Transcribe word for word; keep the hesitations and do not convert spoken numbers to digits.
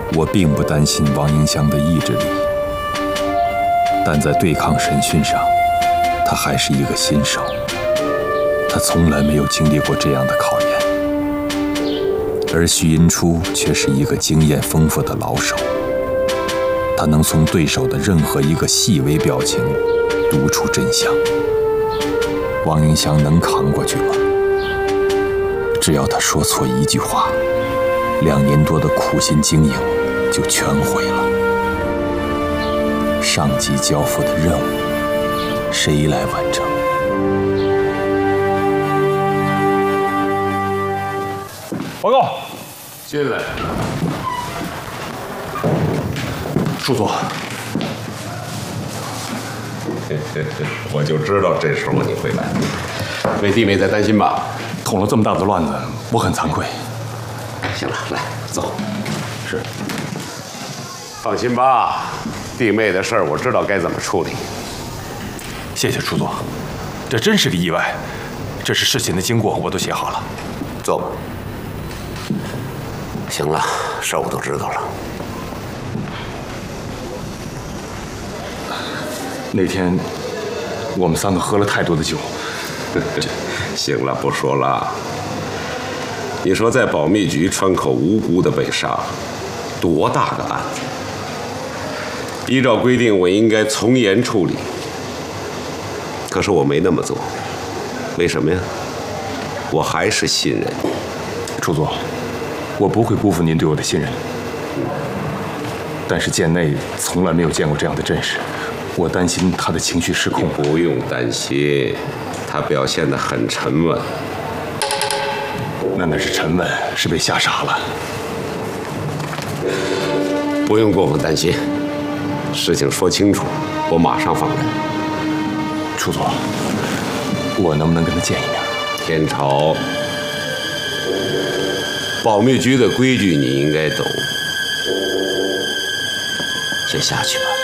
我并不担心王迎祥的意志力，但在对抗审讯上，他还是一个新手，他从来没有经历过这样的考验。而徐银初却是一个经验丰富的老手，他能从对手的任何一个细微表情读出真相。王迎祥能扛过去吗？只要他说错一句话，两年多的苦心经营就全毁了。上级交付的任务，谁来完成？ 报告， 进来。 叔座， 我就知道这时候你会来。为弟妹在担心吧？ 捅了这么大的乱子，我很惭愧。 行了，来，走。 是。 放心吧，弟妹的事儿我知道该怎么处理。 谢谢叔座，这真是个意外。这是事情的经过，我都写好了。 坐吧。行了，事儿我都知道了。 那天我们三个喝了太多的酒。 行了，不说了。你说在保密局川口无辜的被杀，多大个案子？依照规定，我应该从严处理。可是我没那么做，为什么呀？我还是信任你。 叔座，我不会辜负您对我的信任。但是剑内从来没有见过这样的阵势，我担心他的情绪失控。 不用担心，他表现得很沉稳。 那那是沉稳，是被吓傻了。 不用过分担心，事情说清楚，我马上放人。 叔座，我能不能跟他见一面？ 天朝，保密局的规矩你应该懂。先下去吧。